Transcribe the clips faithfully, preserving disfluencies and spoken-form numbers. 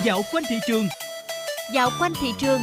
Dạo quanh thị trường. Dạo quanh thị trường.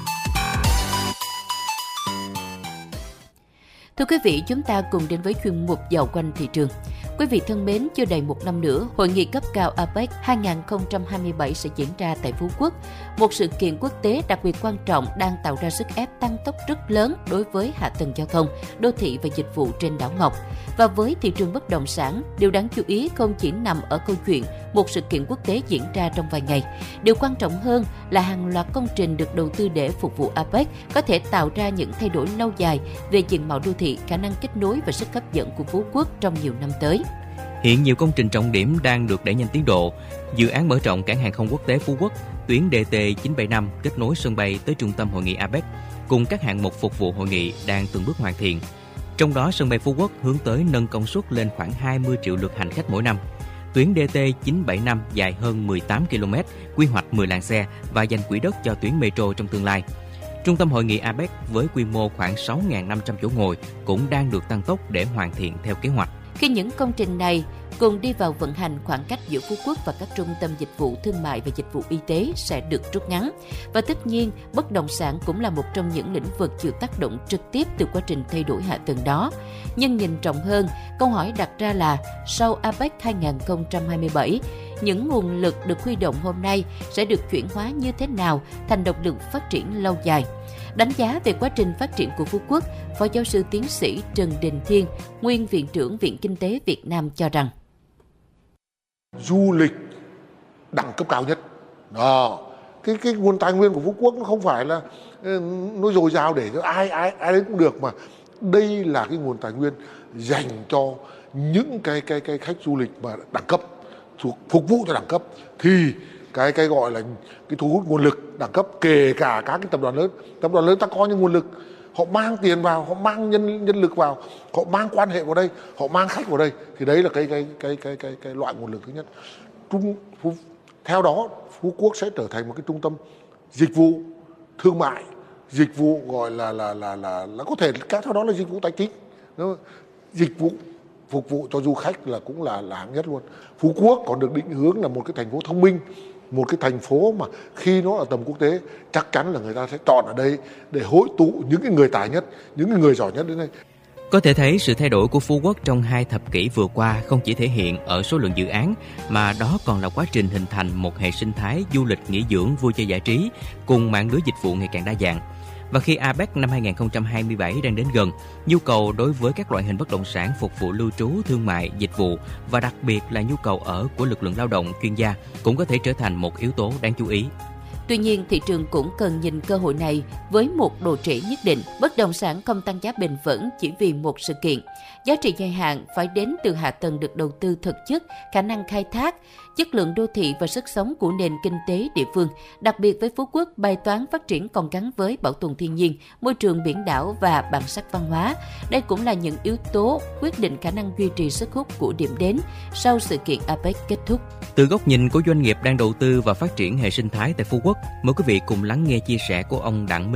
Thưa quý vị, chúng ta cùng đến với chuyên mục Dạo quanh thị trường. Quý vị thân mến, chưa đầy một năm nữa, Hội nghị cấp cao a pếch hai không hai bảy sẽ diễn ra tại Phú Quốc. Một sự kiện quốc tế đặc biệt quan trọng đang tạo ra sức ép tăng tốc rất lớn đối với hạ tầng giao thông, đô thị và dịch vụ trên đảo Ngọc. Và với thị trường bất động sản, điều đáng chú ý không chỉ nằm ở câu chuyện một sự kiện quốc tế diễn ra trong vài ngày. Điều quan trọng hơn là hàng loạt công trình được đầu tư để phục vụ a pếch có thể tạo ra những thay đổi lâu dài về diện mạo đô thị, khả năng kết nối và sức hấp dẫn của Phú Quốc trong nhiều năm tới. Hiện nhiều công trình trọng điểm đang được đẩy nhanh tiến độ. Dự án mở rộng cảng hàng không quốc tế Phú Quốc, tuyến đê tê chín bảy năm kết nối sân bay tới trung tâm hội nghị a pếch, cùng các hạng mục phục vụ hội nghị đang từng bước hoàn thiện. Trong đó, sân bay Phú Quốc hướng tới nâng công suất lên khoảng hai mươi triệu lượt hành khách mỗi năm. Tuyến đê tê chín bảy năm dài hơn mười tám ki lô mét, quy hoạch mười làn xe và dành quỹ đất cho tuyến metro trong tương lai. Trung tâm hội nghị a pếch với quy mô khoảng sáu nghìn năm trăm chỗ ngồi cũng đang được tăng tốc để hoàn thiện theo kế hoạch. Khi những công trình này cùng đi vào vận hành, khoảng cách giữa Phú Quốc và các trung tâm dịch vụ thương mại và dịch vụ y tế sẽ được rút ngắn. Và tất nhiên, bất động sản cũng là một trong những lĩnh vực chịu tác động trực tiếp từ quá trình thay đổi hạ tầng đó. Nhưng nhìn rộng hơn, câu hỏi đặt ra là sau a pếch hai không hai bảy, những nguồn lực được huy động hôm nay sẽ được chuyển hóa như thế nào thành động lực phát triển lâu dài? Đánh giá về quá trình phát triển của Phú Quốc, Phó giáo sư tiến sĩ Trần Đình Thiên, nguyên Viện trưởng Viện Kinh tế Việt Nam cho rằng du lịch đẳng cấp cao nhất. Đó. Cái, cái nguồn tài nguyên của Phú Quốc nó không phải là nó dồi dào để cho ai, ai, ai đến cũng được, mà đây là cái nguồn tài nguyên dành cho những cái, cái, cái khách du lịch mà đẳng cấp, phục vụ cho đẳng cấp, thì cái cái gọi là cái thu hút nguồn lực đẳng cấp, kể cả các cái tập đoàn lớn. Tập đoàn lớn ta có những nguồn lực, họ mang tiền vào, họ mang nhân nhân lực vào, họ mang quan hệ vào đây, họ mang khách vào đây, thì đấy là cái cái cái cái cái, cái loại nguồn lực thứ nhất. Trung Phú, theo đó Phú Quốc sẽ trở thành một cái trung tâm dịch vụ thương mại, dịch vụ gọi là là là là, là có thể kéo theo đó là dịch vụ tài chính, dịch vụ phục vụ cho du khách là cũng là là hạng nhất luôn. Phú Quốc còn được định hướng là một cái thành phố thông minh, một cái thành phố mà khi nó ở tầm quốc tế chắc chắn là người ta sẽ chọn ở đây để hội tụ những cái người tài nhất, những cái người giỏi nhất đến đây. Có thể thấy sự thay đổi của Phú Quốc trong hai thập kỷ vừa qua không chỉ thể hiện ở số lượng dự án, mà đó còn là quá trình hình thành một hệ sinh thái du lịch nghỉ dưỡng vui chơi giải trí cùng mạng lưới dịch vụ ngày càng đa dạng. Và khi a pếch năm hai không hai bảy đang đến gần, nhu cầu đối với các loại hình bất động sản phục vụ lưu trú, thương mại, dịch vụ và đặc biệt là nhu cầu ở của lực lượng lao động, chuyên gia cũng có thể trở thành một yếu tố đáng chú ý. Tuy nhiên, thị trường cũng cần nhìn cơ hội này với một độ trễ nhất định. Bất động sản không tăng giá bền vững chỉ vì một sự kiện. Giá trị dài hạn phải đến từ hạ tầng được đầu tư thực chất, khả năng khai thác, chất lượng đô thị và sức sống của nền kinh tế địa phương. Đặc biệt với Phú Quốc, bài toán phát triển còn gắn với bảo tồn thiên nhiên, môi trường biển đảo và bản sắc văn hóa. Đây cũng là những yếu tố quyết định khả năng duy trì sức hút của điểm đến sau sự kiện a pếch kết thúc. Từ góc nhìn của doanh nghiệp đang đầu tư và phát triển hệ sinh thái tại Phú Quốc, mời quý vị cùng lắng nghe chia sẻ của ông Đặng Minh